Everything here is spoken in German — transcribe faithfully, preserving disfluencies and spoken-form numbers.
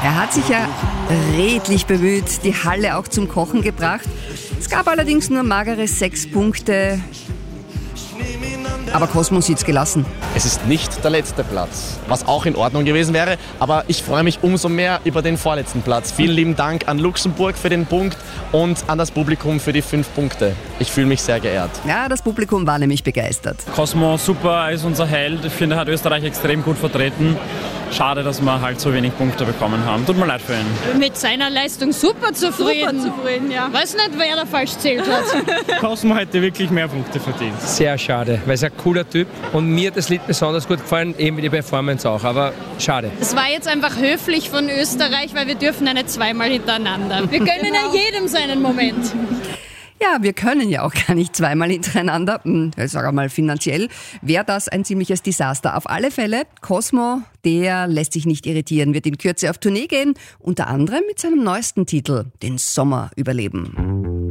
Er hat sich ja redlich bemüht, die Halle auch zum Kochen gebracht. Es gab allerdings nur magere sechs Punkte. Aber Cosmo sieht's gelassen. Es ist nicht der letzte Platz, was auch in Ordnung gewesen wäre, aber ich freue mich umso mehr über den vorletzten Platz. Vielen lieben Dank an Luxemburg für den Punkt und an das Publikum für die fünf Punkte. Ich fühle mich sehr geehrt. Ja, das Publikum war nämlich begeistert. Cosmo, super, ist unser Held. Ich finde, er hat Österreich extrem gut vertreten. Schade, dass wir halt so wenig Punkte bekommen haben. Tut mir leid für ihn. Mit seiner Leistung super zufrieden. Super zufrieden, ja. Weiß nicht, wer da falsch zählt hat. Cosmo hätte wirklich mehr Punkte verdient. Sehr schade, weil er ein cooler Typ und mir hat das Lied besonders gut gefallen, eben wie die Performance auch, aber schade. Es war jetzt einfach höflich von Österreich, weil wir dürfen ja nicht zweimal hintereinander. Wir gönnen genau. ja jedem seinen Moment. Ja, wir können ja auch gar nicht zweimal hintereinander. Ich sage mal, finanziell wäre das ein ziemliches Desaster. Auf alle Fälle, Cosmo, der lässt sich nicht irritieren, wird in Kürze auf Tournee gehen, unter anderem mit seinem neuesten Titel, den Sommer überleben.